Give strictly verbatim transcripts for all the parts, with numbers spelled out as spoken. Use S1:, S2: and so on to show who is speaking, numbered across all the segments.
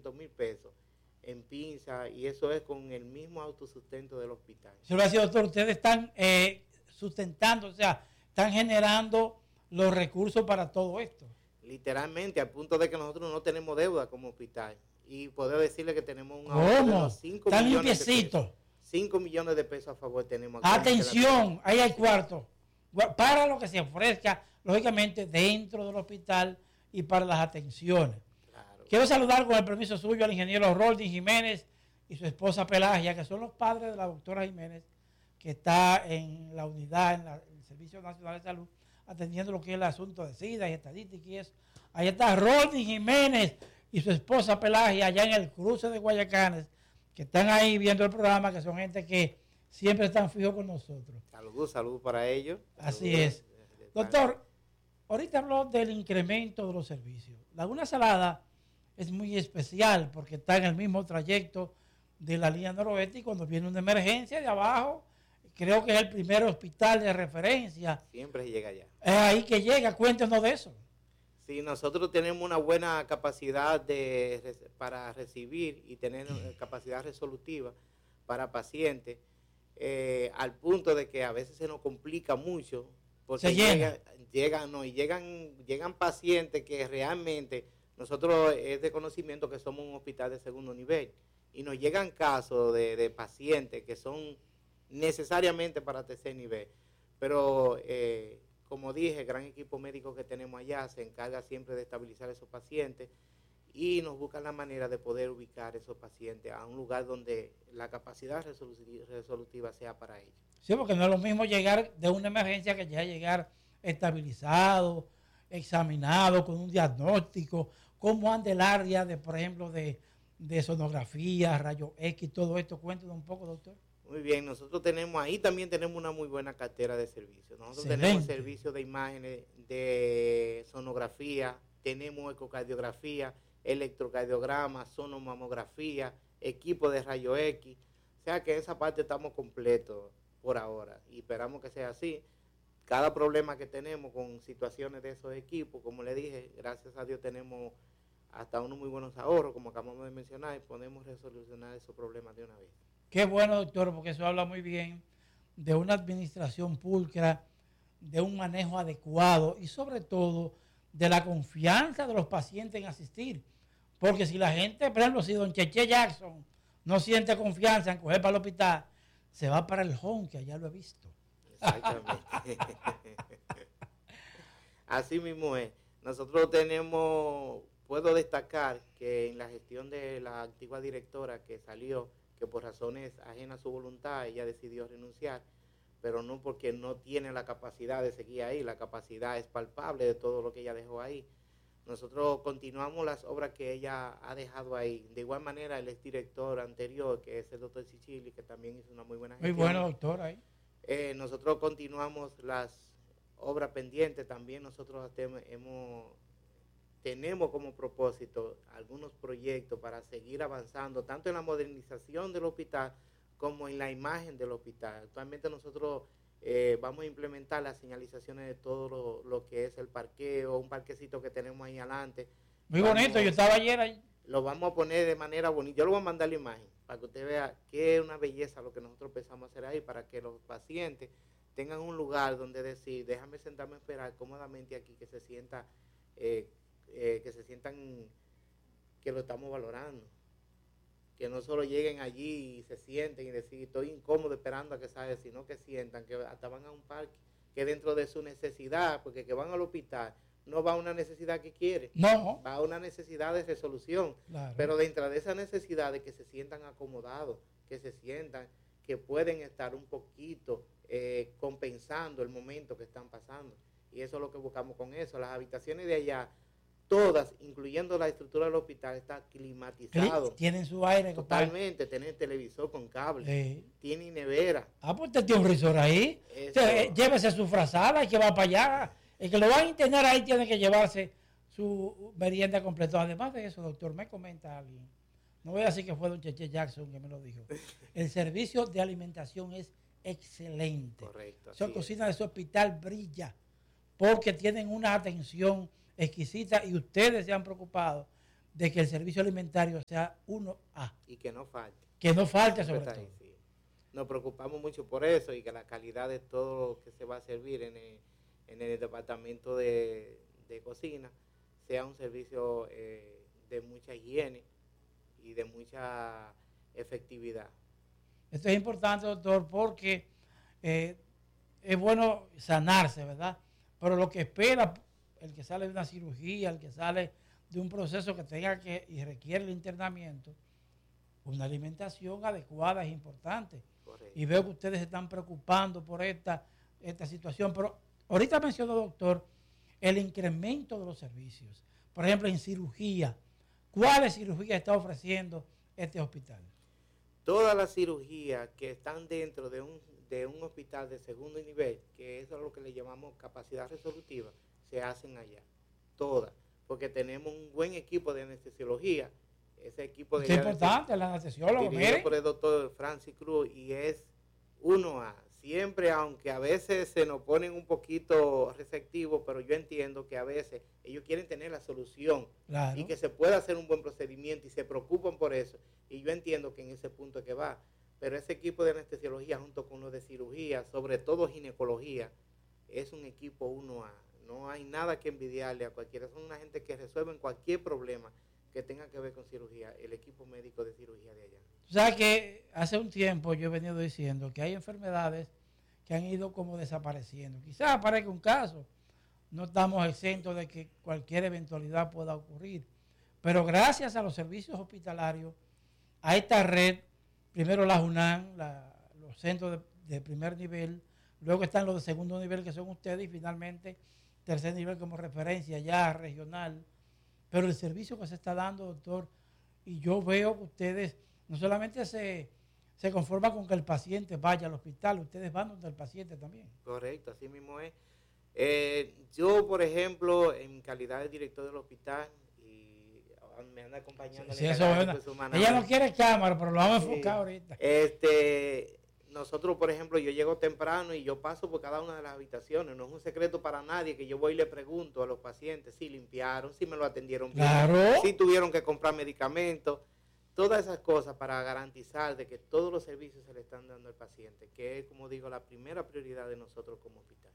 S1: trescientos mil pesos en pinza, y eso es con el mismo autosustento del hospital.
S2: Gracias, doctor. Ustedes están eh, sustentando, o sea, están generando los recursos para todo esto.
S1: Literalmente, al punto de que nosotros no tenemos deuda como hospital. Y poder decirle que tenemos un
S2: ahorro de cinco millones de pesos.
S1: cinco millones de pesos a favor tenemos.
S2: Atención, ahí hay cuarto. Para lo que se ofrezca, lógicamente, dentro del hospital y para las atenciones. Claro. Quiero saludar con el permiso suyo al ingeniero Roldi Jiménez y su esposa Pelagia, que son los padres de la doctora Jiménez, que está en la unidad, en, la, en el Servicio Nacional de Salud, atendiendo lo que es el asunto de SIDA y estadística y eso. Ahí está Roldi Jiménez y su esposa Pelagia, allá en el cruce de Guayacanes, que están ahí viendo el programa, que son gente que siempre están fijos con nosotros.
S1: Saludos, saludos para ellos.
S2: Así es. Doctor, ahorita habló del incremento de los servicios. Laguna Salada es muy especial porque está en el mismo trayecto de la línea noroeste, y cuando viene una emergencia de abajo, creo que es el primer hospital de referencia.
S1: Siempre llega allá.
S2: Es ahí que llega, cuéntenos de eso.
S1: Sí, nosotros tenemos una buena capacidad de, para recibir y tener capacidad resolutiva para pacientes, eh, al punto de que a veces se nos complica mucho, porque
S2: se
S1: llega, llegan, no, y llegan, llegan pacientes que realmente nosotros es de conocimiento que somos un hospital de segundo nivel, y nos llegan casos de, de pacientes que son necesariamente para tercer nivel, pero eh, como dije, el gran equipo médico que tenemos allá se encarga siempre de estabilizar a esos pacientes y nos buscan la manera de poder ubicar esos pacientes a un lugar donde la capacidad resolutiva sea para ellos.
S2: Sí, porque no es lo mismo llegar de una emergencia que ya llegar estabilizado, examinado, con un diagnóstico, cómo anda el área de, por ejemplo, de, de sonografía, rayo X, todo esto. Cuéntanos un poco, doctor.
S1: Muy bien, nosotros tenemos, ahí también tenemos una muy buena cartera de servicios. Nosotros Excelente. tenemos servicios de imágenes, de sonografía, tenemos ecocardiografía, electrocardiograma, sonomamografía, equipo de rayo X. O sea que en esa parte estamos completos por ahora y esperamos que sea así. Cada problema que tenemos con situaciones de esos equipos, como le dije, gracias a Dios tenemos hasta unos muy buenos ahorros, como acabamos de mencionar, y podemos resolucionar esos problemas de una vez.
S2: Qué bueno, doctor, porque eso habla muy bien de una administración pulcra, de un manejo adecuado y sobre todo de la confianza de los pacientes en asistir. Porque si la gente, por ejemplo, si don Cheche Jackson no siente confianza en coger para el hospital, se va para el home, que allá lo he visto.
S1: Exactamente. Así mismo es. Nosotros tenemos, puedo destacar que en la gestión de la antigua directora que salió, que por razones ajenas a su voluntad ella decidió renunciar, pero no porque no tiene la capacidad de seguir ahí, la capacidad es palpable de todo lo que ella dejó ahí. Nosotros continuamos las obras que ella ha dejado ahí. De igual manera, el exdirector anterior, que es el doctor Sicili, que también hizo una muy buena gestión.
S2: Muy bueno, doctor, ahí.
S1: Eh, nosotros continuamos las obras pendientes. También nosotros hemos, tenemos como propósito algunos proyectos para seguir avanzando, tanto en la modernización del hospital como en la imagen del hospital. Actualmente nosotros eh, vamos a implementar las señalizaciones de todo lo, lo que es el parqueo, un parquecito que tenemos ahí adelante.
S2: Muy
S1: vamos,
S2: bonito, yo estaba ayer ahí.
S1: Lo vamos a poner de manera bonita. Yo le voy a mandar la imagen para que usted vea que es una belleza lo que nosotros empezamos a hacer ahí, para que los pacientes tengan un lugar donde decir, déjame sentarme a esperar cómodamente aquí, que se sienta, eh, eh, que se sientan que lo estamos valorando. Que no solo lleguen allí y se sienten y decir, estoy incómodo esperando a que salga, sino que sientan que hasta van a un parque, que dentro de su necesidad, porque que van al hospital, no va a una necesidad que quiere,
S2: no,
S1: va a una necesidad de resolución,
S2: claro.
S1: Pero dentro de esa necesidad de que se sientan acomodados, que se sientan que pueden estar un poquito eh, compensando el momento que están pasando, y eso es lo que buscamos con eso. Las habitaciones de allá, todas, incluyendo la estructura del hospital, está climatizado.
S2: Tienen su aire.
S1: Totalmente, tienen televisor con cable,
S2: sí.
S1: Tienen nevera.
S2: Ah, pues usted tiene un risor ahí. Usted, llévese su frazada y que va para allá. El que lo va a internar ahí tiene que llevarse su merienda completa. Además de eso, doctor, me comenta alguien, no voy a decir que fue don Cheche Jackson que me lo dijo, el servicio de alimentación es excelente.
S1: Correcto.
S2: Esa cocina de ese hospital brilla porque tienen una atención exquisita y ustedes se han preocupado de que el servicio alimentario sea uno A.
S1: Y que no falte.
S2: Que no falte sobre todo.
S1: Ahí, sí. Nos preocupamos mucho por eso y que la calidad de todo lo que se va a servir en el, en el departamento de, de cocina sea un servicio eh, de mucha higiene y de mucha efectividad.
S2: Esto es importante, doctor, porque eh, es bueno sanarse, ¿verdad? Pero lo que espera el que sale de una cirugía, el que sale de un proceso que tenga que y requiere el internamiento, una alimentación adecuada es importante. Correcto. Y veo que ustedes se están preocupando por esta, esta situación. Pero ahorita mencionó, doctor, el incremento de los servicios. Por ejemplo, en cirugía. ¿Cuáles cirugías está ofreciendo este hospital?
S1: Todas las cirugías que están dentro de un, de un hospital de segundo nivel, que eso es lo que le llamamos capacidad resolutiva, se hacen allá. Todas. Porque tenemos un buen equipo de anestesiología. Ese equipo de...
S2: Es importante, el anestesiólogo,
S1: dirigido por el doctor Francis Cruz, y es uno A. Siempre, aunque a veces se nos ponen un poquito receptivos, pero yo entiendo que a veces ellos quieren tener la solución, claro, y que se pueda hacer un buen procedimiento y se preocupan por eso. Y yo entiendo que en ese punto es que va. Pero ese equipo de anestesiología junto con los de cirugía, sobre todo ginecología, es un equipo uno A. No hay nada que envidiarle a cualquiera. Son una gente que resuelven cualquier problema que tenga que ver con cirugía, el equipo médico de cirugía de allá.
S2: O sea que hace un tiempo yo he venido diciendo que hay enfermedades que han ido como desapareciendo. Quizás aparezca un caso, no estamos exentos de que cualquier eventualidad pueda ocurrir, pero gracias a los servicios hospitalarios, a esta red, primero la UNAM, la, los centros de, de primer nivel, luego están los de segundo nivel que son ustedes y finalmente tercer nivel como referencia ya regional. Pero el servicio que se está dando, doctor, y yo veo que ustedes no solamente se, se conforman con que el paciente vaya al hospital, ustedes van donde el paciente también.
S1: Correcto, así mismo es. Eh, yo, por ejemplo, en calidad de director del hospital, y me anda acompañando.
S2: Sí, eso es una, ella no quiere cámara, pero lo vamos a enfocar sí, ahorita.
S1: Este... Nosotros, por ejemplo, yo llego temprano y yo paso por cada una de las habitaciones. No es un secreto para nadie que yo voy y le pregunto a los pacientes si limpiaron, si me lo atendieron bien,
S2: claro,
S1: si tuvieron que comprar medicamentos, todas esas cosas para garantizar de que todos los servicios se le están dando al paciente, que es, como digo, la primera prioridad de nosotros como hospital.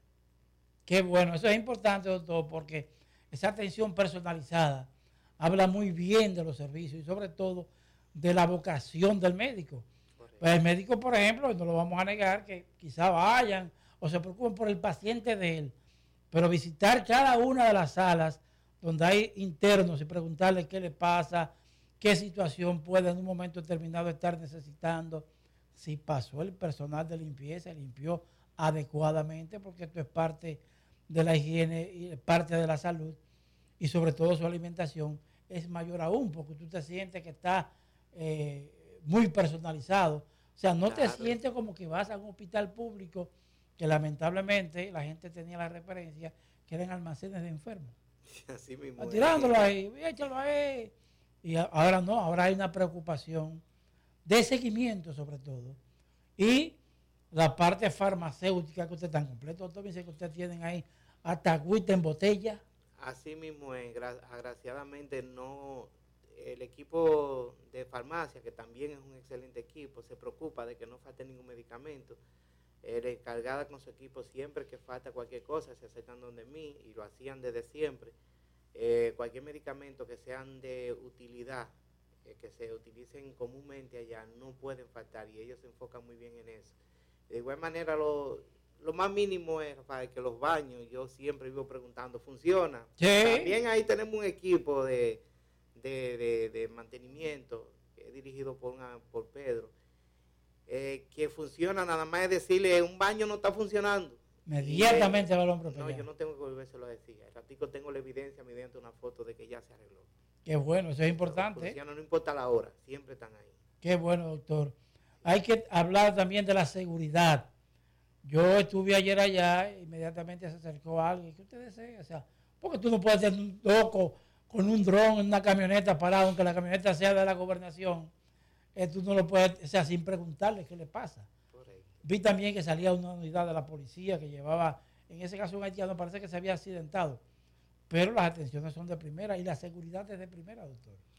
S2: Qué bueno, eso es importante, doctor, porque esa atención personalizada habla muy bien de los servicios y sobre todo de la vocación del médico. Pues el médico, por ejemplo, no lo vamos a negar, que quizá vayan o se preocupen por el paciente de él, pero visitar cada una de las salas donde hay internos y preguntarle qué le pasa, qué situación puede en un momento determinado estar necesitando, si pasó el personal de limpieza, limpió adecuadamente, porque esto es parte de la higiene y parte de la salud, y sobre todo su alimentación es mayor aún, porque tú te sientes que está eh, muy personalizado. O sea, no claro, te sientes como que vas a un hospital público que lamentablemente la gente tenía la referencia que eran almacenes de enfermos.
S1: Así mismo.
S2: Tirándolo ahí, échalo ahí. Y ahora no, ahora hay una preocupación de seguimiento sobre todo. Y la parte farmacéutica que usted tan completo, doctor, dice que ustedes tienen ahí hasta agüita en botella.
S1: Así mismo es, agraciadamente no... El equipo de farmacia, que también es un excelente equipo, se preocupa de que no falte ningún medicamento. El encargada con su equipo, siempre que falta cualquier cosa, se acercan donde mí y lo hacían desde siempre. Eh, cualquier medicamento que sean de utilidad, eh, que se utilicen comúnmente allá, no pueden faltar y ellos se enfocan muy bien en eso. De igual manera, lo, lo más mínimo es, Rafael, que los baños, yo siempre vivo preguntando, ¿funciona?
S2: Sí.
S1: También ahí tenemos un equipo de... De, de, de mantenimiento, que es dirigido por, una, por Pedro, eh, que funciona, nada más es decirle, un baño no está funcionando.
S2: Inmediatamente va al hombre.
S1: No, yo no tengo que volvérselo a decir. Al ratico tengo la evidencia mediante una foto de que ya se arregló.
S2: Qué bueno, eso es importante.
S1: Funciona, no importa la hora, siempre están ahí.
S2: Qué bueno, doctor. Hay que hablar también de la seguridad. Yo estuve ayer allá, inmediatamente se acercó alguien, ¿qué usted desea? O sea, porque tú no puedes ser un loco con un dron en una camioneta parado, aunque la camioneta sea de la gobernación, eh, tú no lo puedes, o sea, sin preguntarle qué le pasa. Correcto. Vi también que salía una unidad de la policía que llevaba, en ese caso un haitiano, parece que se había accidentado, pero las atenciones son de primera y la seguridad es de primera, doctor.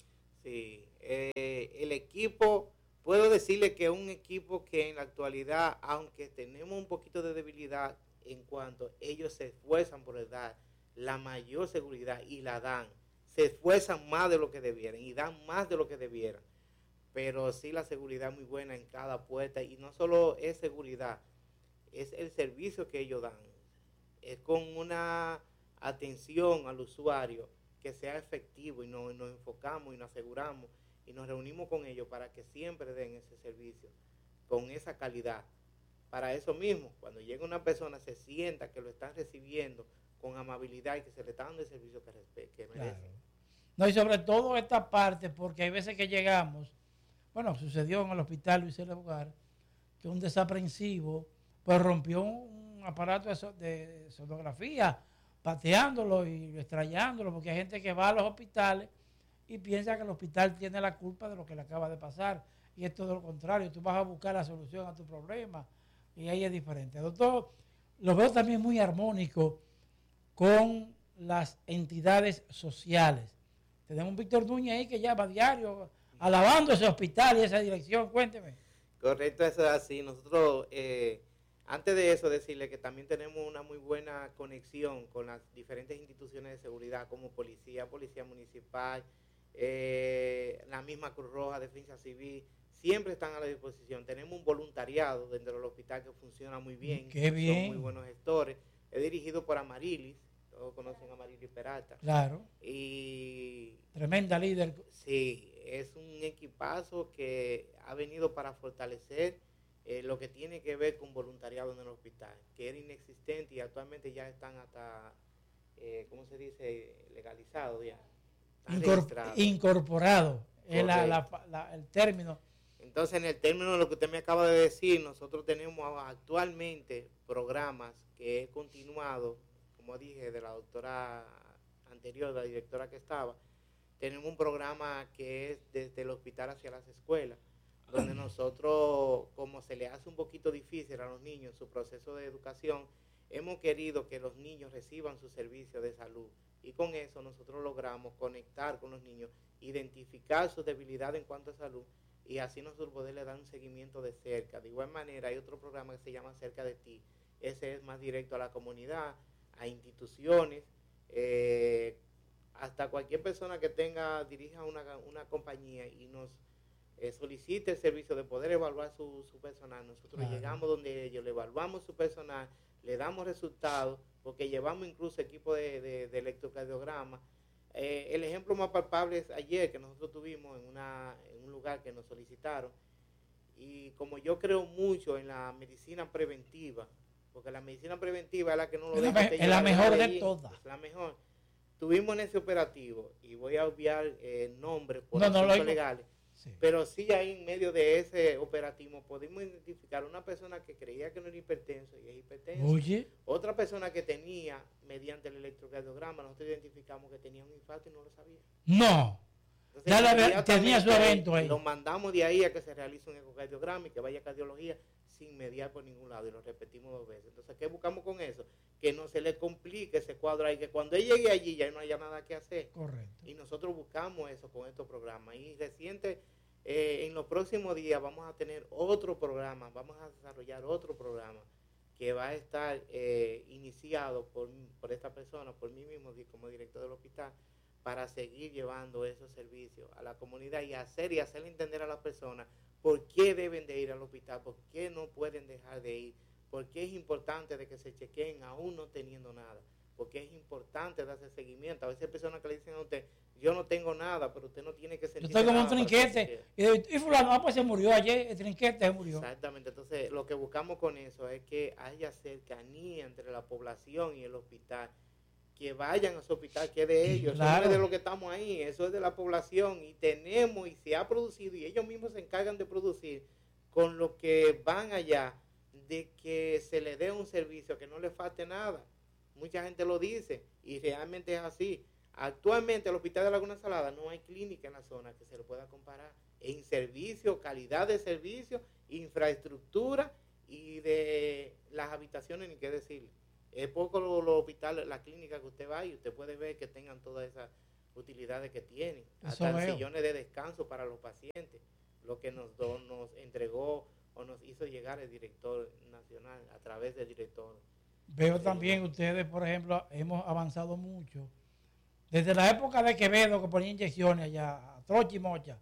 S1: Sí, eh, el equipo, puedo decirle que es un equipo que en la actualidad, aunque tenemos un poquito de debilidad en cuanto ellos se esfuerzan por dar la mayor seguridad y la dan, se esfuerzan más de lo que debieran y dan más de lo que debieran, pero sí la seguridad es muy buena en cada puerta y no solo es seguridad, es el servicio que ellos dan, es con una atención al usuario que sea efectivo y nos, nos enfocamos y nos aseguramos y nos reunimos con ellos para que siempre den ese servicio con esa calidad. Para eso mismo, cuando llega una persona se sienta que lo están recibiendo con amabilidad y que se le está dando el servicio que, que merece.
S2: Claro. No, y sobre todo esta parte, porque hay veces que llegamos, bueno, sucedió en el hospital Luis L. Bogar, que un desaprensivo pues rompió un aparato de, so, de sonografía, pateándolo y extrayándolo, porque hay gente que va a los hospitales y piensa que el hospital tiene la culpa de lo que le acaba de pasar, y es todo lo contrario, tú vas a buscar la solución a tu problema, y ahí es diferente. Doctor, lo veo también muy armónico con las entidades sociales. Tenemos un Víctor Núñez ahí que ya va a diario alabando ese hospital y esa dirección, cuénteme.
S1: Correcto, eso es así. Nosotros, eh, antes de eso, decirle que también tenemos una muy buena conexión con las diferentes instituciones de seguridad como policía, policía municipal, eh, la misma Cruz Roja, Defensa Civil, siempre están a la disposición. Tenemos un voluntariado dentro del hospital que funciona muy bien.
S2: Qué bien.
S1: Son muy buenos gestores. Es dirigido por Amarilis, todos conocen a Amarilis Peralta.
S2: Claro.
S1: Y
S2: tremenda líder.
S1: Sí, es un equipazo que ha venido para fortalecer eh, lo que tiene que ver con voluntariado en el hospital, que era inexistente y actualmente ya están hasta, eh, ¿cómo se dice? Legalizado ya.
S2: Incorpor incorporado es la, la, la, el término.
S1: Entonces, en el término de lo que usted me acaba de decir, nosotros tenemos actualmente programas que he continuado, como dije, de la doctora anterior, la directora que estaba. Tenemos un programa que es desde el hospital hacia las escuelas, donde nosotros, como se le hace un poquito difícil a los niños su proceso de educación, hemos querido que los niños reciban su servicio de salud. Y con eso nosotros logramos conectar con los niños, identificar sus debilidades en cuanto a salud, y así nosotros poderle dar un seguimiento de cerca. De igual manera, hay otro programa que se llama Cerca de Ti. Ese es más directo a la comunidad, a instituciones, eh, hasta cualquier persona que tenga, dirija una, una compañía y nos eh, solicite el servicio de poder evaluar su, su personal. Nosotros claro. llegamos donde ellos, le evaluamos su personal, le damos resultados, porque llevamos incluso equipo de, de, de electrocardiograma. Eh, el ejemplo más palpable es ayer que nosotros tuvimos en, una, en un lugar que nos solicitaron, y como yo creo mucho en la medicina preventiva, porque la medicina preventiva es la que no lo
S2: es
S1: deja.
S2: La, es la mejor de, de todas.
S1: Es la mejor. Tuvimos en ese operativo, y voy a obviar eh, nombres por
S2: no,
S1: asuntos
S2: no,
S1: legales,
S2: sí.
S1: Pero sí ahí en medio de ese operativo pudimos identificar una persona que creía que no era hipertenso y es hipertenso.
S2: Oye.
S1: Otra persona que tenía, mediante el electrocardiograma, nosotros identificamos que tenía un infarto y no lo sabía.
S2: No. Entonces, ya la, tenía su evento ahí.
S1: Lo mandamos de ahí a que se realice un ecocardiograma y que vaya a cardiología sin mediar por ningún lado, y lo repetimos dos veces. Entonces, ¿qué buscamos con eso? Que no se le complique ese cuadro ahí, que cuando él llegue allí ya no haya nada que hacer.
S2: Correcto.
S1: Y nosotros buscamos eso con estos programas. Y reciente, eh, en los próximos días vamos a tener otro programa, vamos a desarrollar otro programa que va a estar eh, iniciado por, por esta persona, por mí mismo como director del hospital, para seguir llevando esos servicios a la comunidad y hacer y hacerle entender a las personas por qué deben de ir al hospital, por qué no pueden dejar de ir, por qué es importante de que se chequeen aún no teniendo nada, porque es importante darse seguimiento. A veces hay personas que le dicen a usted, yo no tengo nada, pero usted no tiene que sentir nada.
S2: Yo estoy como un trinquete, y, y fulano, ah, pues se murió ayer, el trinquete se murió.
S1: Exactamente, entonces lo que buscamos con eso es que haya cercanía entre la población y el hospital, que vayan a su hospital, que es de ellos, claro. Eso no es de lo que estamos ahí, eso es de la población, y tenemos, y se ha producido, y ellos mismos se encargan de producir, con lo que van allá, de que se le dé un servicio, que no le falte nada. Mucha gente lo dice, y realmente es así. Actualmente el Hospital de Laguna Salada no hay clínica en la zona que se le pueda comparar en servicio, calidad de servicio, infraestructura y de las habitaciones, ni qué decirle. Es poco los lo hospitales, la clínica que usted va y usted puede ver que tengan todas esas utilidades que tienen,
S2: Eso
S1: hasta
S2: veo.
S1: sillones de descanso para los pacientes, lo que nos, do, nos entregó o nos hizo llegar el director nacional a través del director.
S2: Veo también ustedes, por ejemplo, hemos avanzado mucho. Desde la época de Quevedo, que ponía inyecciones allá, a trocha y mocha,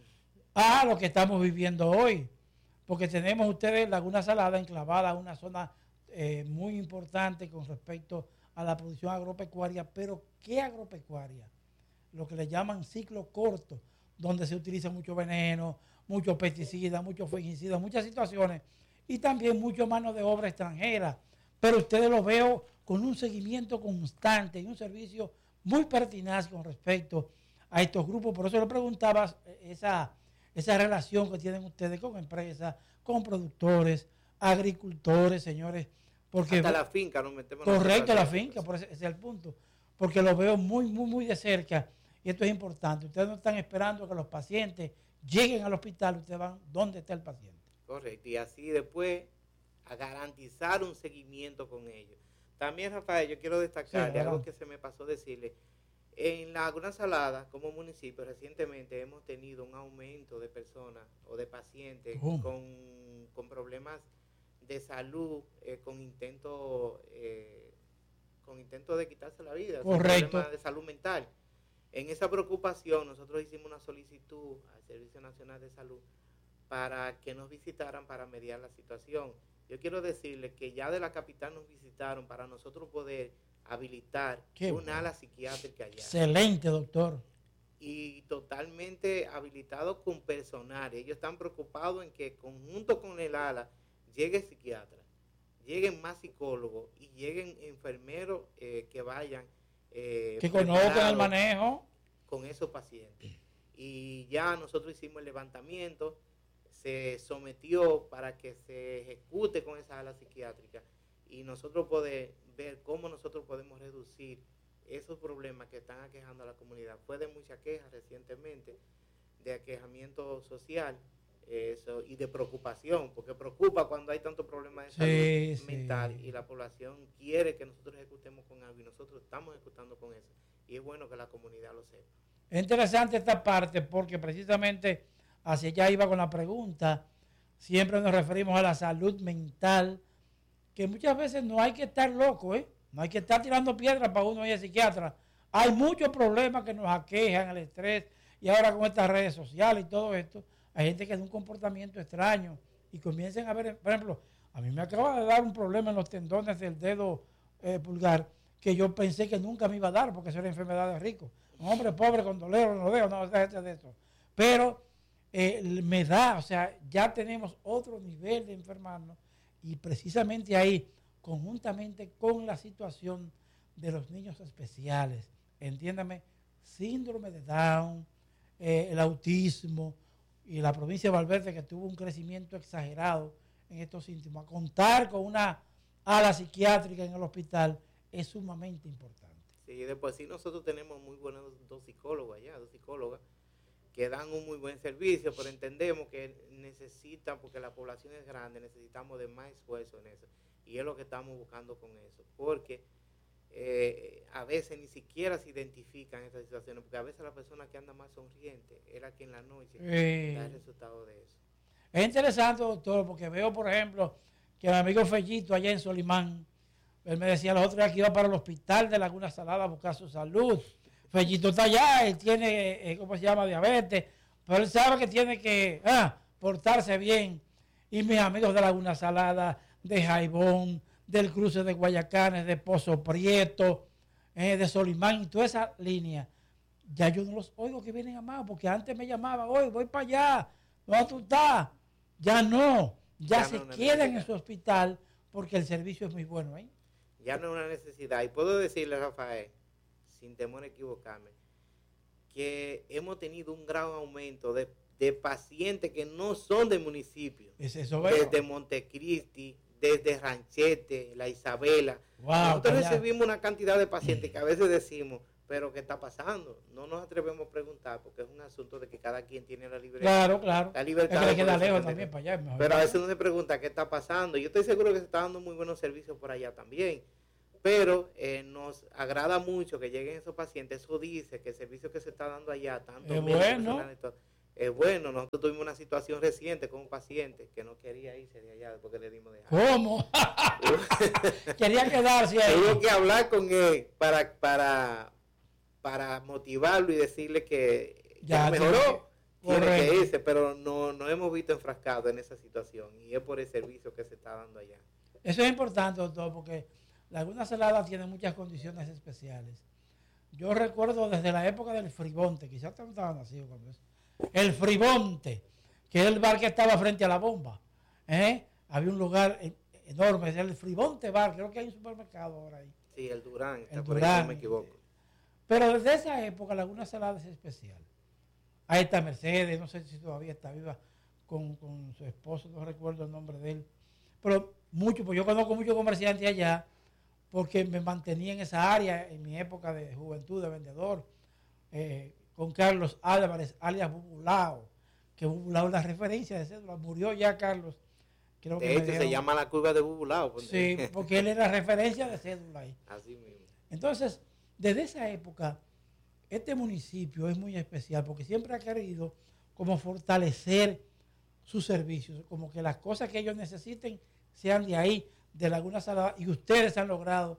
S2: a lo que estamos viviendo hoy. Porque tenemos ustedes Laguna Salada enclavada en una zona eh, muy importante con respecto a la producción agropecuaria. Pero, ¿qué agropecuaria? Lo que le llaman ciclo corto, donde se utiliza mucho veneno, muchos pesticidas, muchos fungicidas, muchas situaciones, y también mucho mano de obra extranjera. Pero ustedes lo veo con un seguimiento constante y un servicio muy pertinaz con respecto a estos grupos. Por eso le preguntaba esa, esa relación que tienen ustedes con empresas, con productores, agricultores, señores. Porque
S1: hasta la finca nos metemos.
S2: Correcto, la finca, por ese, ese es el punto. Porque lo veo muy, muy, muy de cerca. Y esto es importante. Ustedes no están esperando que los pacientes lleguen al hospital, ustedes van donde está el paciente.
S1: Correcto, y así después a garantizar un seguimiento con ellos. También, Rafael, yo quiero destacar sí, algo que se me pasó decirle. En Laguna Salada, como municipio, recientemente hemos tenido un aumento de personas o de pacientes con, con problemas de salud, eh, con intentos eh, con intento de quitarse la vida,
S2: correcto,
S1: problemas de salud mental. En esa preocupación, nosotros hicimos una solicitud al Servicio Nacional de Salud para que nos visitaran para mediar la situación. Yo quiero decirles que ya de la capital nos visitaron para nosotros poder habilitar
S2: Qué
S1: un
S2: bueno.
S1: ala psiquiátrica allá.
S2: Excelente, doctor.
S1: Y totalmente habilitado con personal. Ellos están preocupados en que conjunto con el ala llegue psiquiatra, lleguen más psicólogos y lleguen enfermeros eh, que vayan eh,
S2: que conozcan el manejo
S1: con esos pacientes. Y ya nosotros hicimos el levantamiento, se sometió para que se ejecute con esa ala psiquiátrica y nosotros poder ver cómo nosotros podemos reducir esos problemas que están aquejando a la comunidad. Fue de mucha queja recientemente, de aquejamiento social eso, y de preocupación, porque preocupa cuando hay tantos problemas de salud
S2: sí,
S1: mental
S2: sí.
S1: y la población quiere que nosotros ejecutemos con algo y nosotros estamos ejecutando con eso. Y es bueno que la comunidad lo sepa.
S2: Es interesante esta parte porque precisamente hacia allá iba con la pregunta. Siempre nos referimos a la salud mental, que muchas veces no hay que estar loco, ¿eh? No hay que estar tirando piedras para uno ir al psiquiatra. Hay muchos problemas que nos aquejan, el estrés, y ahora con estas redes sociales y todo esto, hay gente que tiene un comportamiento extraño y comiencen a ver, por ejemplo, a mí me acaba de dar un problema en los tendones del dedo eh, pulgar, que yo pensé que nunca me iba a dar porque eso era enfermedad de rico. Un hombre pobre con dolor, no veo, no sé de eso. Pero eh, me da, o sea, ya tenemos otro nivel de enfermarnos y precisamente ahí, conjuntamente con la situación de los niños especiales, entiéndame, síndrome de Down, eh, el autismo y la provincia de Valverde que tuvo un crecimiento exagerado en estos síntomas, contar con una ala psiquiátrica en el hospital es sumamente importante.
S1: Sí, después sí nosotros tenemos muy buenos dos psicólogos allá, dos psicólogas, que dan un muy buen servicio, pero entendemos que necesitan, porque la población es grande, necesitamos de más esfuerzo en eso. Y es lo que estamos buscando con eso, porque eh, a veces ni siquiera se identifican estas situaciones, porque a veces la persona que anda más sonriente es la que en la noche
S2: eh,
S1: da el resultado de eso.
S2: Es interesante, doctor, porque veo, por ejemplo, que mi amigo Fellito allá en Solimán, él me decía los otros días que iba para el hospital de Laguna Salada a buscar su salud. Fellito está allá, él tiene, eh, ¿cómo se llama?, diabetes, pero él sabe que tiene que ah, portarse bien. Y mis amigos de Laguna Salada, de Jaibón, del cruce de Guayacanes, de Pozo Prieto, eh, de Solimán, y toda esa línea, ya yo no los oigo que vienen a más, porque antes me llamaban, hoy voy para allá, ¿dónde tú estás? Ya no, ya, ya se no quedan en su hospital porque el servicio es muy bueno, ¿eh?
S1: Ya no es una necesidad. Y puedo decirle, Rafael, sin temor a equivocarme, que hemos tenido un gran aumento de, de pacientes que no son del municipio.
S2: ¿Es eso,
S1: desde Montecristi, desde Ranchete, La Isabela.
S2: Wow,
S1: nosotros recibimos una cantidad de pacientes que a veces decimos, pero ¿qué está pasando? No nos atrevemos a preguntar porque es un asunto de que cada quien tiene la libertad.
S2: Claro, claro.
S1: La libertad.
S2: Es que le queda lejos también para allá.
S1: Pero a veces uno se pregunta qué está pasando. Yo estoy seguro que se está dando muy buenos servicios por allá también. pero eh, nos agrada mucho que lleguen esos pacientes. Eso dice que el servicio que se está dando allá, tanto
S2: es bueno.
S1: Es bueno. Nosotros tuvimos una situación reciente con un paciente que no quería irse de allá después que le dimos de allá.
S2: ¿Cómo? Quería quedarse ahí.
S1: Tuvo que hablar con él para, para, para motivarlo y decirle que ya, ya mejoró. Tiene que irse, pero no, no hemos visto enfrascado en esa situación y es por el servicio que se está dando allá.
S2: Eso es importante, doctor, porque Laguna Salada tiene muchas condiciones especiales. Yo recuerdo desde la época del Fribonte, quizás no estaba nacido cuando eso. El Fribonte, que es el bar que estaba frente a la bomba. ¿eh? Había un lugar enorme, es el Fribonte Bar, creo que hay un supermercado ahora ahí.
S1: Sí, el Durán,
S2: el Durán,
S1: si no me equivoco.
S2: Pero desde esa época Laguna Salada es especial. Ahí está Mercedes, no sé si todavía está viva con, con su esposo, no recuerdo el nombre de él. Pero mucho, pues yo conozco muchos comerciantes allá porque me mantenía en esa área en mi época de juventud, de vendedor, eh, con Carlos Álvarez, alias Bubulao, que Bubulao es la referencia de cédula. Murió ya Carlos. Creo
S1: de
S2: que
S1: hecho, se llama la curva de Bubulao.
S2: Sí, porque él era referencia de cédula ahí.
S1: Así mismo.
S2: Entonces, desde esa época, este municipio es muy especial porque siempre ha querido como fortalecer sus servicios, como que las cosas que ellos necesiten sean de ahí, de Laguna Salada, y ustedes han logrado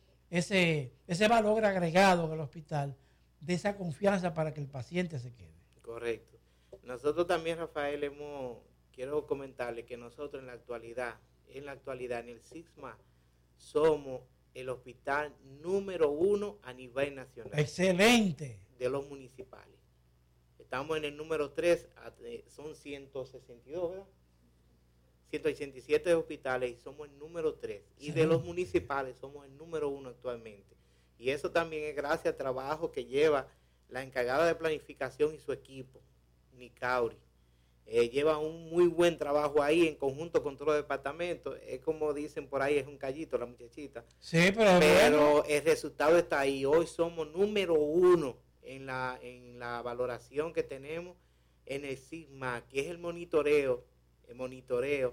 S2: ese, ese valor agregado del hospital, de esa confianza para que el paciente se quede.
S1: Correcto. Nosotros también, Rafael, hemos, quiero comentarle que nosotros en la actualidad, en la actualidad, en el SIGMA, somos el hospital número uno a nivel nacional.
S2: Excelente.
S1: De los municipales. Estamos en el número tres, son ciento sesenta y dos, ¿verdad? ciento ochenta y siete hospitales y somos el número tres. Y sí. De los municipales somos el número uno actualmente. Y eso también es gracias al trabajo que lleva la encargada de planificación y su equipo, Nicauri. Eh, lleva un muy buen trabajo ahí en conjunto con todos los departamentos. Es como dicen por ahí, es un callito la muchachita.
S2: Sí, pero,
S1: pero
S2: bueno.
S1: El resultado está ahí. Hoy somos número uno en la, en la valoración que tenemos en el SIGMA, que es el monitoreo, el monitoreo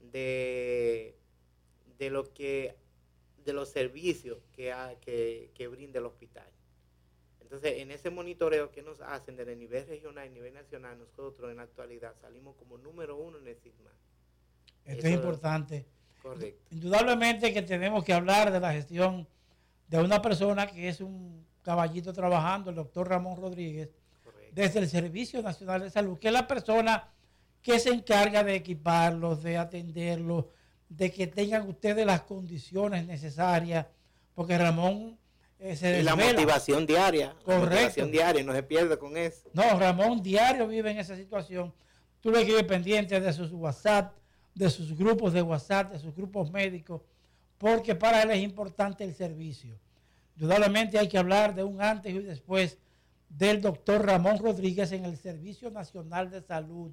S1: de, de lo que de los servicios que, ha, que, que brinda el hospital. Entonces, en ese monitoreo que nos hacen desde el nivel regional y nivel nacional, nosotros en la actualidad salimos como número uno en el SIGMA.
S2: Esto Eso es importante.
S1: Es correcto.
S2: Indudablemente que tenemos que hablar de la gestión de una persona que es un caballito trabajando, el doctor Ramón Rodríguez, correcto, desde el Servicio Nacional de Salud, que es la persona que se encarga de equiparlos, de atenderlos, de que tengan ustedes las condiciones necesarias, porque Ramón eh, se desvela.
S1: Y la motivación diaria.
S2: Correcto.
S1: La motivación diaria, no se pierde con eso.
S2: No, Ramón diario vive en esa situación. Tú le quedes pendiente de sus WhatsApp, de sus grupos de WhatsApp, de sus grupos médicos, porque para él es importante el servicio. Indudablemente hay que hablar de un antes y después del doctor Ramón Rodríguez en el Servicio Nacional de Salud,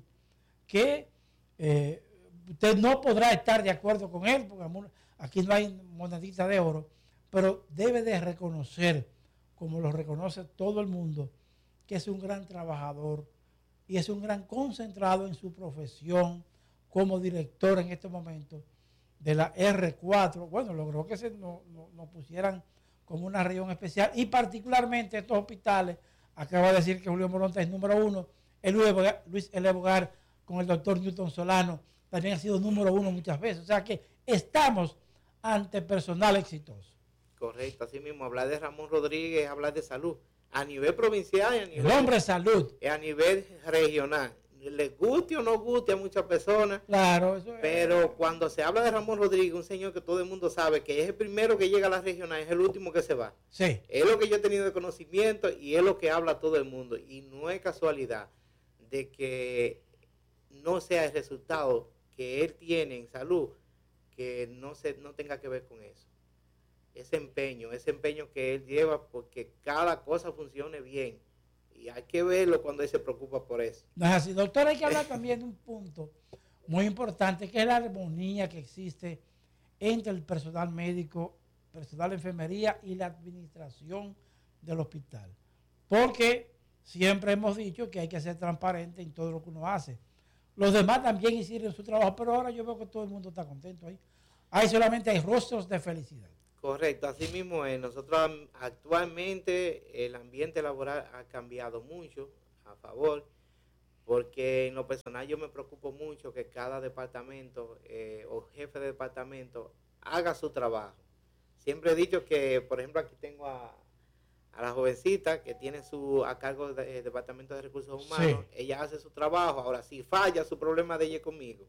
S2: que eh, usted no podrá estar de acuerdo con él, porque aquí no hay monedita de oro, pero debe de reconocer, como lo reconoce todo el mundo, que es un gran trabajador y es un gran concentrado en su profesión como director en este momento de la R cuatro. Bueno, logró que se nos no, no pusieran como una región especial y particularmente estos hospitales. Acaba de decir que Julio Moronta es número uno, el Luis L. Bogar con el doctor Newton Solano también ha sido número uno muchas veces. O sea que estamos ante personal exitoso.
S1: Correcto, así mismo, hablar de Ramón Rodríguez, hablar de salud, a nivel provincial y a nivel...
S2: El hombre es salud.
S1: A nivel regional. Les guste o no guste a muchas personas,
S2: claro, eso es.
S1: Pero cuando se habla de Ramón Rodríguez, un señor que todo el mundo sabe que es el primero que llega a la regional, es el último que se va.
S2: Sí.
S1: Es lo que yo he tenido de conocimiento y es lo que habla todo el mundo. Y no es casualidad de que no sea el resultado que él tiene en salud, que no, se, no tenga que ver con eso. Ese empeño, ese empeño que él lleva porque cada cosa funcione bien. Y hay que verlo cuando él se preocupa por eso.
S2: No es así, doctor. Hay que hablar también de un punto muy importante, que es la armonía que existe entre el personal médico, personal de enfermería y la administración del hospital. Porque siempre hemos dicho que hay que ser transparente en todo lo que uno hace. Los demás también hicieron su trabajo, pero ahora yo veo que todo el mundo está contento ahí. Ahí solamente hay rostros de felicidad.
S1: Correcto, así mismo es. Nosotros actualmente el ambiente laboral ha cambiado mucho a favor, porque en lo personal yo me preocupo mucho que cada departamento eh, o jefe de departamento haga su trabajo. Siempre he dicho que, por ejemplo, aquí tengo a, a la jovencita que tiene su a cargo del de, departamento de recursos humanos. Sí. Ella hace su trabajo. Ahora, si falla, su problema de ella es conmigo.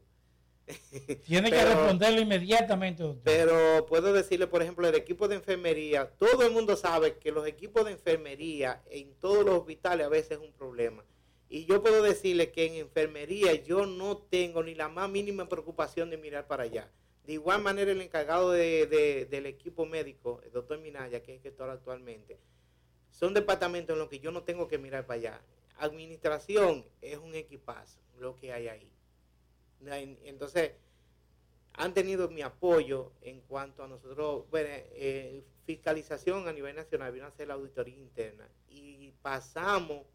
S2: Tiene pero, que responderlo inmediatamente, doctor.
S1: Pero puedo decirle, por ejemplo, el equipo de enfermería, todo el mundo sabe que los equipos de enfermería en todos los hospitales a veces es un problema. Y yo puedo decirle que en enfermería yo no tengo ni la más mínima preocupación de mirar para allá. De igual manera, el encargado de, de, del equipo médico, el doctor Minaya, que es el gestor actualmente, son departamentos en los que yo no tengo que mirar para allá. Administración es un equipazo, lo que hay ahí. Entonces, han tenido mi apoyo en cuanto a nosotros, bueno, eh, fiscalización a nivel nacional, vino a hacer la auditoría interna y pasamos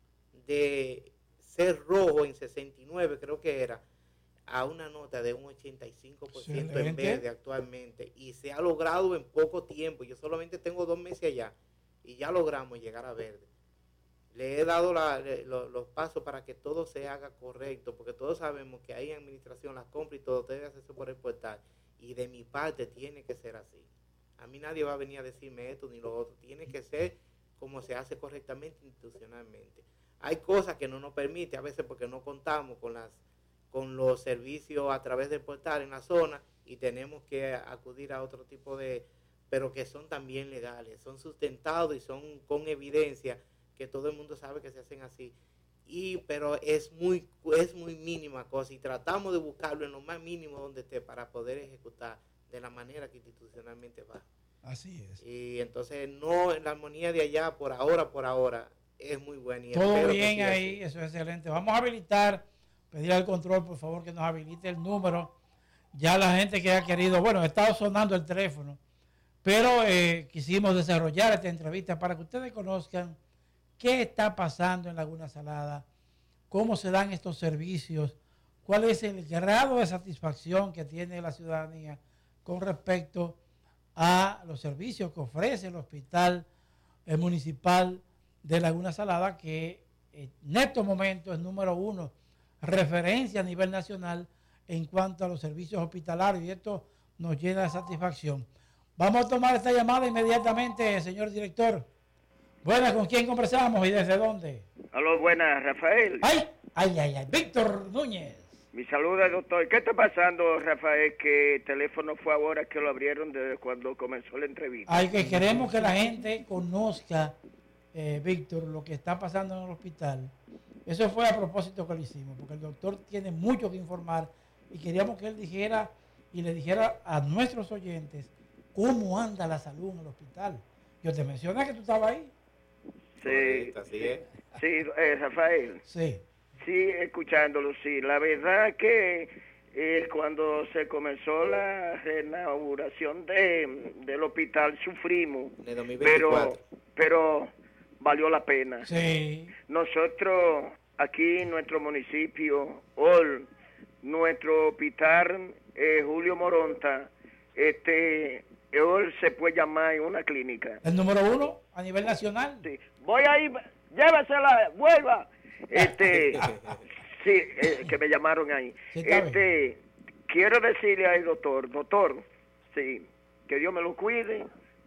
S1: de ser rojo en sesenta y nueve, creo que era, a una nota de un ochenta y cinco por ciento en verde actualmente, y se ha logrado en poco tiempo. Yo solamente tengo dos meses allá y ya logramos llegar a verde. Le he dado la, lo, los pasos para que todo se haga correcto, porque todos sabemos que ahí en administración las compras y todo debe hacerse por el portal, y de mi parte tiene que ser así. A mí nadie va a venir a decirme esto ni lo otro, tiene que ser como se hace correctamente institucionalmente. Hay cosas que no nos permite a veces porque no contamos con las con los servicios a través del portal en la zona y tenemos que acudir a otro tipo de, pero que son también legales, son sustentados y son con evidencia que todo el mundo sabe que se hacen así. Y pero es muy es muy mínima cosa y tratamos de buscarlo en lo más mínimo donde esté para poder ejecutar de la manera que institucionalmente va.
S2: Así es.
S1: Y entonces no, la armonía de allá por ahora, por ahora es muy buena. Y
S2: todo bien ahí, así. Eso es excelente. Vamos a habilitar, pedir al control por favor que nos habilite el número. Ya la gente que ha querido, bueno, ha estado sonando el teléfono, pero eh, quisimos desarrollar esta entrevista para que ustedes conozcan qué está pasando en Laguna Salada, cómo se dan estos servicios, cuál es el grado de satisfacción que tiene la ciudadanía con respecto a los servicios que ofrece el hospital el municipal de Laguna Salada, que en estos momentos es número uno, referencia a nivel nacional en cuanto a los servicios hospitalarios, y esto nos llena de satisfacción. Vamos a tomar esta llamada inmediatamente, señor director. Buenas, ¿con quién conversamos y desde dónde?
S3: Aló, buenas, Rafael.
S2: Ay, ay, ay, ay, Víctor Núñez.
S3: Mi saludo, doctor. ¿Qué está pasando, Rafael, que el teléfono fue ahora que lo abrieron desde cuando comenzó la entrevista?
S2: Ay, que queremos que la gente conozca, eh, Víctor, lo que está pasando en el hospital. Eso fue a propósito que lo hicimos, porque el doctor tiene mucho que informar y queríamos que él dijera y le dijera a nuestros oyentes cómo anda la salud en el hospital. Yo te mencioné que tú estabas ahí.
S3: Sí,
S1: así es.
S3: Sí, eh, Rafael.
S2: Sí.
S3: Sí, escuchándolo, sí. La verdad que eh, cuando se comenzó la reinauguración de, del hospital sufrimos,
S1: de dos mil veinticuatro.
S3: pero pero valió la pena.
S2: Sí.
S3: Nosotros aquí en nuestro municipio, hoy, nuestro hospital eh, Julio Moronta, este, hoy se puede llamar una clínica.
S2: ¿El número uno a nivel nacional?
S3: Sí. Voy ahí, llévesela, vuelva. Este, sí, eh, que me llamaron ahí.
S2: Sí,
S3: este, quiero decirle al doctor, doctor, sí, que Dios me lo cuide.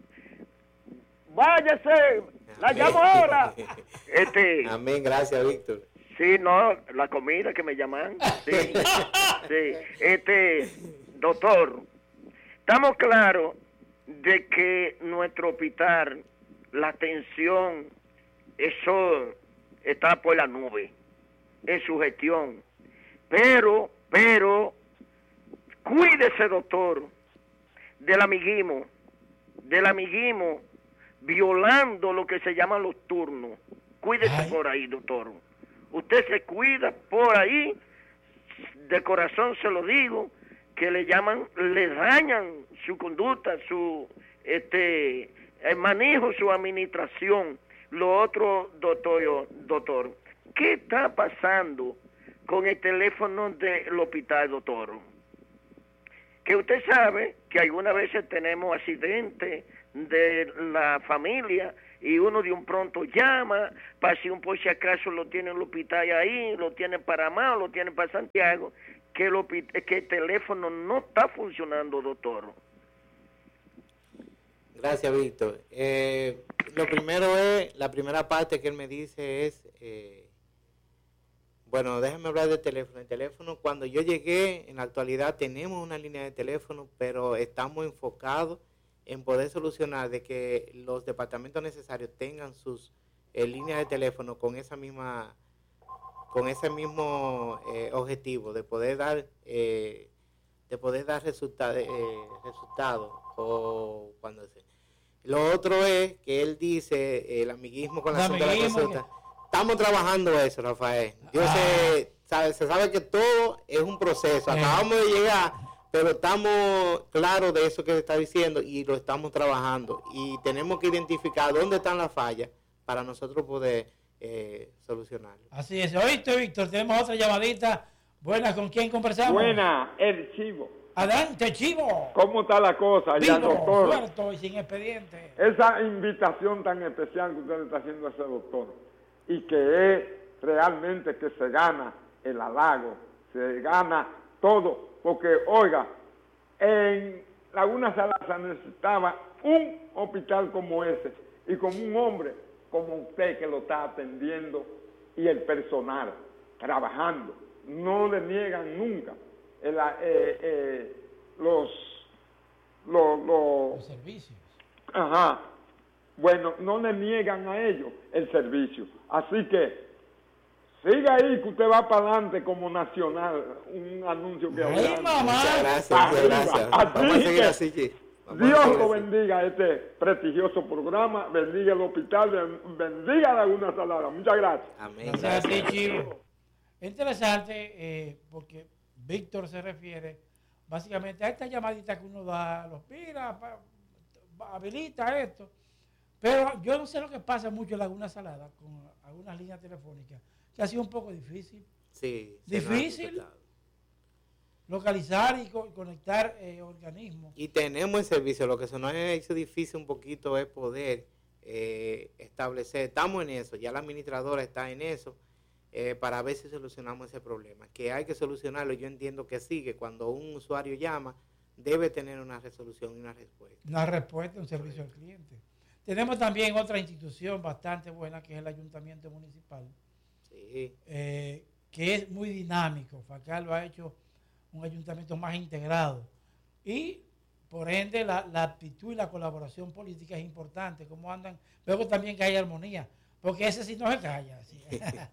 S3: Váyase, la
S1: Amén.
S3: llamo ahora. Este,
S1: Amén, gracias, Víctor.
S3: sí, no, la comida que me llaman. Sí, sí. Este, doctor, estamos claros de que nuestro hospital, la atención, eso está por la nube en su gestión, pero, pero, cuídese, doctor, del amiguismo, del amiguismo, violando lo que se llaman los turnos. Cuídese Ay. por ahí, doctor. Usted se cuida por ahí, de corazón se lo digo, que le llaman, le dañan su conducta, su, este, el manejo, su administración. Lo otro, doctor, doctor, ¿qué está pasando con el teléfono del hospital, doctor? Que usted sabe que algunas veces tenemos accidentes de la familia y uno de un pronto llama para si un por si acaso lo tiene en el hospital ahí, lo tiene para Mao, lo tiene para Santiago, que el, que el teléfono no está funcionando, doctor.
S1: Gracias, Víctor. Eh, lo primero es, la primera parte que él me dice es, eh, bueno, déjame hablar del teléfono. El teléfono, cuando yo llegué, en la actualidad tenemos una línea de teléfono, pero estamos enfocados en poder solucionar de que los departamentos necesarios tengan sus eh, líneas de teléfono con esa misma, con ese mismo eh, objetivo de poder dar, eh, de poder dar resultados, eh, resultados o cuando se. Lo otro es que él dice el amiguismo con la asunto de la consulta. Estamos trabajando eso, Rafael. Yo ah. sé, sabe, se sabe que todo es un proceso. Acabamos de llegar, pero estamos claros de eso que se está diciendo y lo estamos trabajando. Y tenemos que identificar dónde están las fallas para nosotros poder eh, solucionarlo.
S2: Así es. Oíste, Víctor, tenemos otra llamadita. Buenas, ¿con quién conversamos?
S4: Buena, el Chivo.
S2: Adelante, Chivo.
S4: ¿Cómo está la cosa?
S2: Vivo,
S4: ya, doctor.
S2: Suelto y sin expediente.
S4: Esa invitación tan especial que usted le está haciendo a ese doctor y que es realmente que se gana el halago, se gana todo, porque, oiga, en Laguna Salazar necesitaba un hospital como ese y con un hombre como usted que lo está atendiendo y el personal trabajando. No le niegan nunca el, eh, eh, los, los, los,
S2: los servicios.
S4: Ajá. Bueno, no le niegan a ellos el servicio. Así que siga ahí que usted va para adelante como nacional. Un anuncio que
S2: ¡Ay, mamá!
S1: Muchas gracias, muchas gracias. Vamos a seguir así. Vamos
S4: Dios
S1: a seguir
S4: lo
S1: así.
S4: bendiga este prestigioso programa, bendiga el hospital, bendiga Laguna Salada. Muchas gracias.
S1: Amén.
S2: Gracias a ti, Chivo. Es interesante eh, porque Víctor se refiere básicamente a esta llamadita que uno da, los pira, pa, pa, habilita esto. Pero yo no sé lo que pasa mucho en Laguna Salada con algunas líneas telefónicas, que ha sido un poco difícil.
S1: Sí.
S2: Difícil localizar y co conectar eh, organismos.
S1: Y tenemos el servicio. Lo que se nos ha hecho difícil un poquito es poder eh, establecer. Estamos en eso. Ya la administradora está en eso. Eh, para ver si solucionamos ese problema. Que hay que solucionarlo. Yo entiendo que sí, que cuando un usuario llama, debe tener una resolución y una respuesta.
S2: Una respuesta, un servicio al cliente. Tenemos también otra institución bastante buena, que es el Ayuntamiento Municipal,
S1: sí.
S2: eh, que es muy dinámico. Facal lo ha hecho un ayuntamiento más integrado. Y, por ende, la, la actitud y la colaboración política es importante. Como andan, luego también que hay armonía, porque ese sí no se calla. ¿Sí?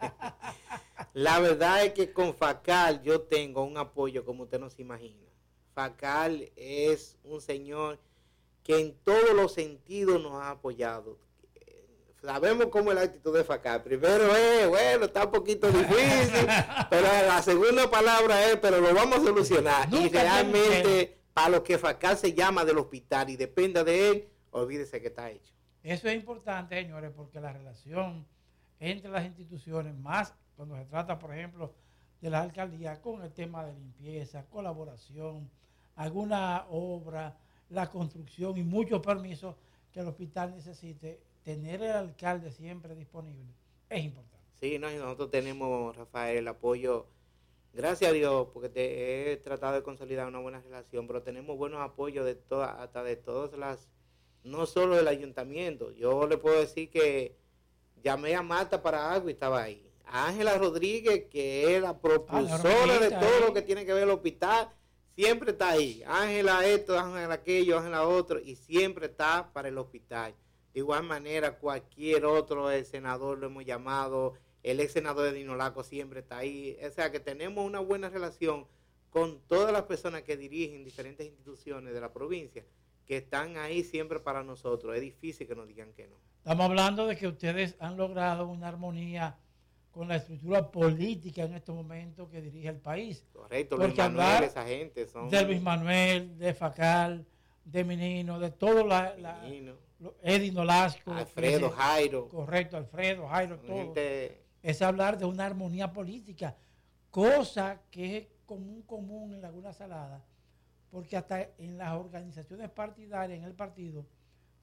S1: La verdad es que con Facal yo tengo un apoyo como usted no se imagina. Facal es un señor que en todos los sentidos nos ha apoyado. Sabemos cómo es la actitud de Facal. Primero es, bueno, está un poquito difícil, pero la segunda palabra es, pero lo vamos a solucionar. Nunca y realmente, para lo que Facal se llama del hospital y dependa de él, olvídese que está hecho.
S2: Eso es importante, señores, porque la relación entre las instituciones, más cuando se trata, por ejemplo, de la alcaldía, con el tema de limpieza, colaboración, alguna obra, la construcción y muchos permisos que el hospital necesite, tener el alcalde siempre disponible es importante.
S1: Sí, no, y nosotros tenemos, Rafael, el apoyo, gracias a Dios, porque te he tratado de consolidar una buena relación, pero tenemos buenos apoyos de todas, hasta de todas las, no solo del ayuntamiento. Yo le puedo decir que llamé a Marta para algo y estaba ahí. A Ángela Rodríguez, que es la propulsora ah, de todo ahí. Lo que tiene que ver el hospital, siempre está ahí. Ángela esto, Ángela aquello, Ángela otro, y siempre está para el hospital. De igual manera, cualquier otro el senador lo hemos llamado, el ex senador de Dinolaco siempre está ahí. O sea que tenemos una buena relación con todas las personas que dirigen diferentes instituciones de la provincia, que están ahí siempre para nosotros. Es difícil que nos digan que no.
S2: Estamos hablando de que ustedes han logrado una armonía con la estructura política en estos momentos que dirige el país.
S1: Correcto, Luis Manuel, esa gente son...
S2: De Luis Manuel, de Facal, de Menino, de todo la... la Eddie Nolasco.
S1: Alfredo,
S2: ese,
S1: Jairo.
S2: Correcto, Alfredo, Jairo, todo.
S1: Gente...
S2: Es hablar de una armonía política, cosa que es común, común en Laguna Salada, porque hasta en las organizaciones partidarias, en el partido,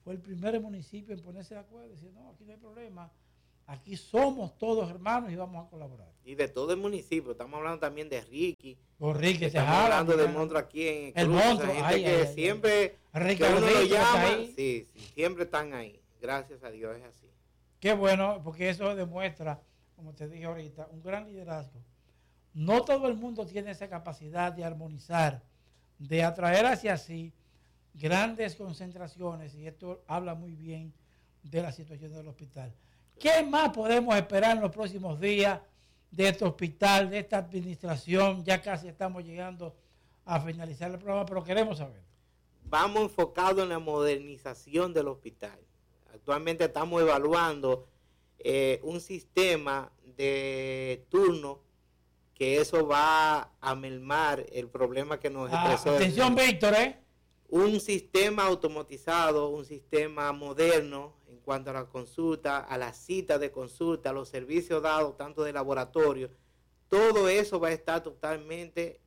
S2: fue el primer municipio en ponerse de acuerdo y decir, no, aquí no hay problema, aquí somos todos hermanos y vamos a colaborar.
S1: Y de todo el municipio, estamos hablando también de Ricky.
S2: Con Ricky
S1: estamos
S2: Tejada,
S1: hablando del monstruo aquí en
S2: el
S1: Cruz,
S2: monstruo,
S1: gente
S2: ay,
S1: que
S2: ay, ay,
S1: siempre
S2: ay.
S1: que uno lo llama,
S2: ahí.
S1: sí, sí, siempre están ahí. Gracias a Dios es así.
S2: Qué bueno, porque eso demuestra, como te dije ahorita, un gran liderazgo. No todo el mundo tiene esa capacidad de armonizar, de atraer hacia sí grandes concentraciones, y esto habla muy bien de la situación del hospital. ¿Qué más podemos esperar en los próximos días de este hospital, de esta administración? Ya casi estamos llegando a finalizar el programa, pero queremos saber.
S1: Vamos enfocados en la modernización del hospital. Actualmente estamos evaluando eh, un sistema de turno que eso va a mermar el problema que nos
S2: Ah,
S1: expresó.
S2: atención, Víctor, ¿eh?
S1: Un sistema automatizado, un sistema moderno en cuanto a la consulta, a las citas de consulta, a los servicios dados, tanto de laboratorio. Todo eso va a estar totalmente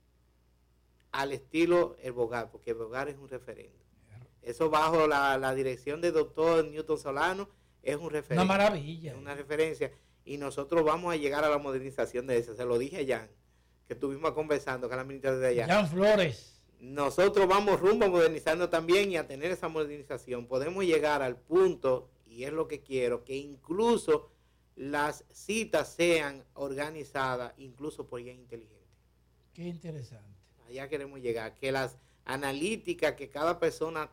S1: al estilo El Bogar, porque El Bogar es un referente. Eso bajo la, la dirección del doctor Newton Solano es un referente.
S2: Una maravilla.
S1: Es una referencia. Y nosotros vamos a llegar a la modernización de eso. Se lo dije a Jan, que estuvimos conversando con la ministra de allá.
S2: Jan Flores.
S1: Nosotros vamos rumbo a modernizando también y a tener esa modernización. Podemos llegar al punto, y es lo que quiero, que incluso las citas sean organizadas, incluso por guía inteligente.
S2: Qué interesante.
S1: Allá queremos llegar, que las analíticas que cada persona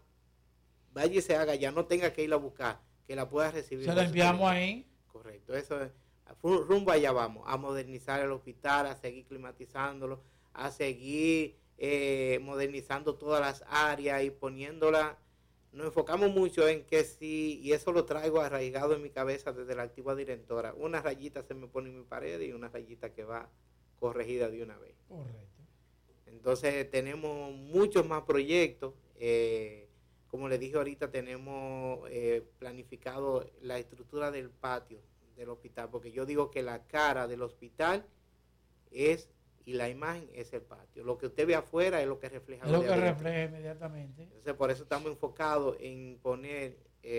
S1: vaya y se haga, ya no tenga que ir a buscar, que la pueda recibir.
S2: Se la enviamos ahí.
S1: Correcto, eso es, rumbo allá vamos, a modernizar el hospital, a seguir climatizándolo, a seguir eh, modernizando todas las áreas y poniéndola. Nos enfocamos mucho en que sí, y eso lo traigo arraigado en mi cabeza desde la antigua directora, una rayita se me pone en mi pared y una rayita que va corregida de una vez.
S2: Correcto.
S1: Entonces tenemos muchos más proyectos. Eh, como les dije ahorita, tenemos eh, planificado la estructura del patio del hospital, porque yo digo que la cara del hospital es, y la imagen es el patio. Lo que usted ve afuera es lo que refleja.
S2: Es lo que refleja inmediatamente.
S1: Entonces por eso estamos enfocados en poner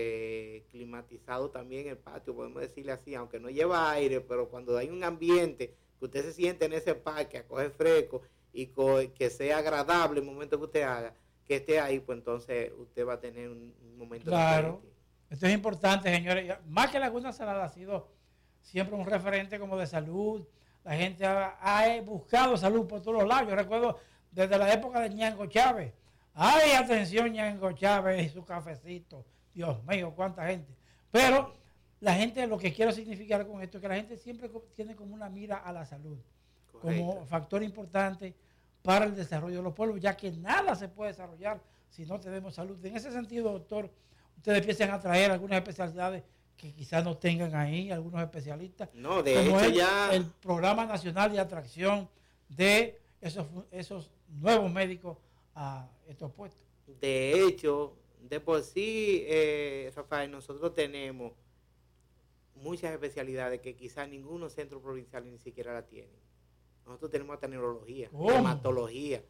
S1: eh, climatizado también el patio, podemos decirle así, aunque no lleva aire, pero cuando hay un ambiente que usted se siente en ese parque a coger fresco y que sea agradable el momento que usted haga, que esté ahí, pues entonces usted va a tener un, un momento.
S2: Claro, diferente. Esto es importante, señores. Más que Laguna Salada ha sido siempre un referente como de salud. La gente ha, ha buscado salud por todos los lados. Yo recuerdo desde la época de Ñango Chávez. ¡Ay, atención, Ñango Chávez y su cafecito! Dios mío, cuánta gente. Pero la gente, lo que quiero significar con esto es que la gente siempre tiene como una mira a la salud. Correcto. Como factor importante para el desarrollo de los pueblos, ya que nada se puede desarrollar si no tenemos salud. En ese sentido, doctor, ustedes empiezan a traer algunas especialidades que quizás no tengan ahí, algunos especialistas.
S1: No, de
S2: como
S1: hecho
S2: el,
S1: ya...
S2: el Programa Nacional de Atracción de esos, esos nuevos médicos a estos puestos.
S1: De hecho, de por sí, eh, Rafael, nosotros tenemos muchas especialidades que quizás ninguno centro provincial ni siquiera la tienen. Nosotros tenemos hasta neurología,
S2: ¿Cómo?
S1: dermatología,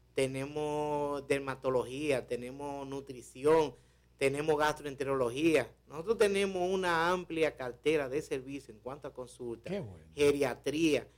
S1: tenemos dermatología, tenemos nutrición, tenemos gastroenterología. Nosotros tenemos una amplia cartera de servicios en cuanto a consulta,
S2: bueno.
S1: geriatría,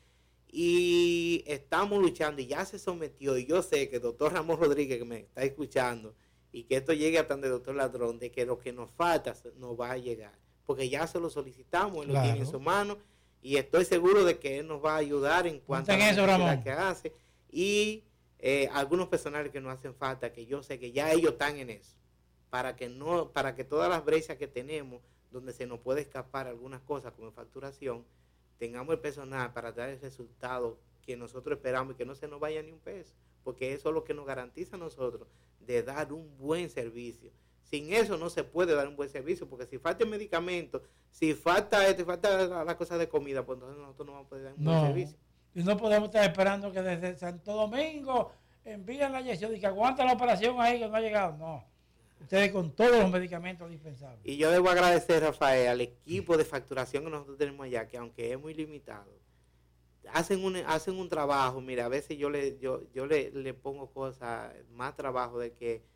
S1: y estamos luchando, y ya se sometió, y yo sé que el doctor Ramón Rodríguez, que me está escuchando, y que esto llegue hasta donde el doctor Ladrón, de que lo que nos falta nos va a llegar, porque ya se lo solicitamos, él
S2: claro.
S1: lo tiene en su mano, y estoy seguro de que él nos va a ayudar en cuanto a la
S2: eso, Ramón.
S1: que hace, y eh, algunos personales que nos hacen falta, que yo sé que ya ellos están en eso, para que no, para que todas las brechas que tenemos, donde se nos puede escapar algunas cosas como facturación, tengamos el personal para dar el resultado que nosotros esperamos y que no se nos vaya ni un peso, porque eso es lo que nos garantiza a nosotros de dar un buen servicio. Sin eso no se puede dar un buen servicio, porque si falta el medicamento, si falta esto, falta la, la cosa de comida, pues entonces nosotros no vamos a poder dar un
S2: no,
S1: buen servicio.
S2: Y no podemos estar esperando que desde Santo Domingo envíen la inyección y que aguanta la operación ahí que no ha llegado. No, ustedes con todos los medicamentos dispensables.
S1: Y yo debo agradecer, Rafael, al equipo de facturación que nosotros tenemos allá, que aunque es muy limitado, hacen un, hacen un trabajo. Mira, a veces yo le, yo, yo le, le pongo cosas, más trabajo de que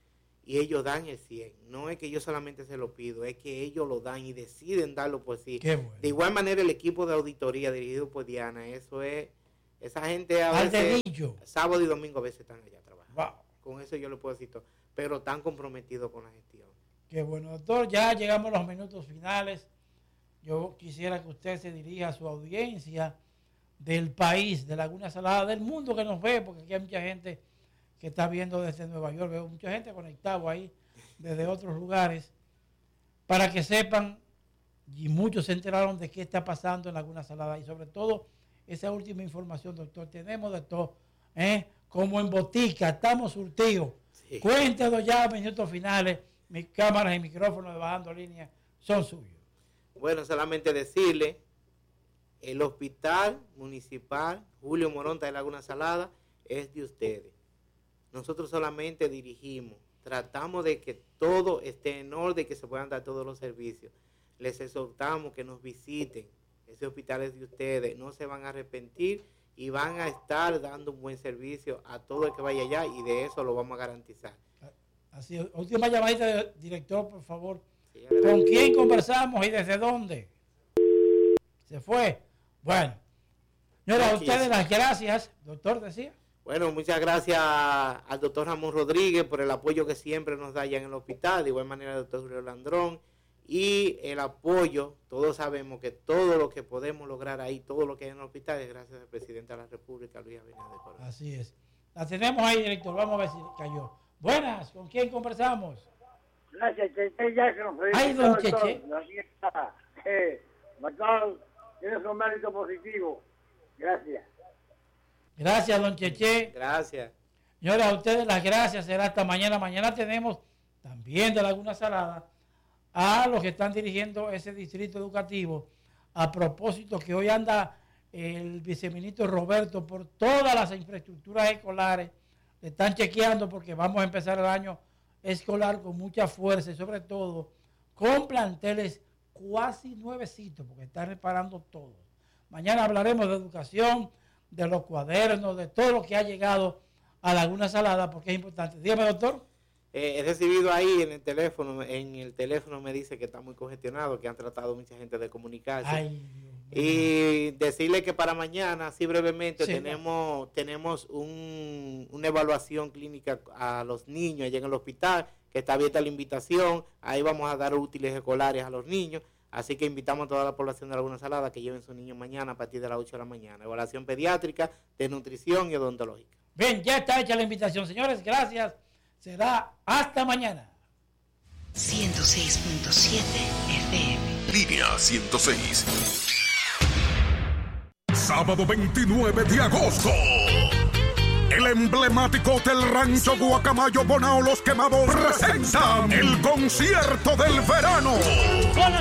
S1: y ellos dan el cien. No es que yo solamente se lo pido, es que ellos lo dan y deciden darlo por sí.
S2: Qué bueno.
S1: De igual manera el equipo de auditoría dirigido por Diana, eso es, esa gente a
S2: Al
S1: veces,
S2: dedillo.
S1: sábado y domingo a veces están allá trabajando.
S2: Wow.
S1: Con eso yo le puedo decir todo, pero están comprometidos con la gestión.
S2: Qué bueno, doctor, ya llegamos a los minutos finales. Yo quisiera que usted se dirija a su audiencia del país, de Laguna Salada, del mundo que nos ve, porque aquí hay mucha gente que está viendo desde Nueva York, veo mucha gente conectada ahí desde otros lugares, para que sepan, y muchos se enteraron de qué está pasando en Laguna Salada, y sobre todo esa última información, doctor, tenemos de todo, ¿eh? Como en botica, estamos surtidos. Sí. Cuéntenos ya, minutos finales, mis cámaras y micrófonos de Bajando Línea son suyos.
S1: Bueno, solamente decirle, el hospital municipal Julio Moronta de Laguna Salada es de ustedes. Nosotros solamente dirigimos, tratamos de que todo esté en orden, que se puedan dar todos los servicios. Les exhortamos que nos visiten, ese hospital es de ustedes, no se van a arrepentir y van a estar dando un buen servicio a todo el que vaya allá y de eso lo vamos a garantizar.
S2: Así, última llamadita, director, por favor. Sí, ¿con quién conversamos y desde dónde? Se fue. Bueno, señora, a ustedes las gracias, doctor, decía.
S1: Bueno, muchas gracias al doctor Ramón Rodríguez por el apoyo que siempre nos da allá en el hospital, de igual manera al doctor Julio Landrón, y el apoyo, todos sabemos que todo lo que podemos lograr ahí, todo lo que hay en el hospital es gracias al presidente de la República, Luis Abinader Corona.
S2: Así es. La tenemos ahí, director, vamos a ver si cayó. Buenas, ¿con quién conversamos?
S5: Gracias, Cheche, ya que nos fue.
S2: Ay, don Cheche.
S5: Así está. Eh, Macao, tienes un mérito positivo. Gracias.
S2: Gracias, don Cheche.
S1: Gracias.
S2: Señora, a ustedes las gracias. Será hasta mañana. Mañana tenemos también de Laguna Salada a los que están dirigiendo ese distrito educativo. A propósito que hoy anda el viceministro Roberto por todas las infraestructuras escolares. Le están chequeando porque vamos a empezar el año escolar con mucha fuerza y sobre todo con planteles cuasi nuevecitos porque están reparando todo. Mañana hablaremos de educación, de los cuadernos, de todo lo que ha llegado a Laguna Salada porque es importante. Dígame, doctor.
S1: Eh, he recibido ahí en el teléfono, en el teléfono me dice que está muy congestionado, que han tratado mucha gente de comunicarse.
S2: Ay,
S1: y decirle que para mañana, así brevemente,
S2: sí,
S1: tenemos, tenemos un, una evaluación clínica a los niños allá en el hospital, que está abierta la invitación. Ahí vamos a dar útiles escolares a los niños. Así que invitamos a toda la población de Laguna Salada que lleven sus niños mañana a partir de las ocho de la mañana. Evaluación pediátrica, de nutrición y odontológica.
S2: Bien, ya está hecha la invitación, señores. Gracias. Será hasta mañana.
S6: ciento seis punto siete F M.
S7: Línea ciento seis. Sábado veintinueve de agosto. El emblemático Hotel Rancho Guacamayo Bonao Los Quemados presentan el concierto del verano.
S2: Con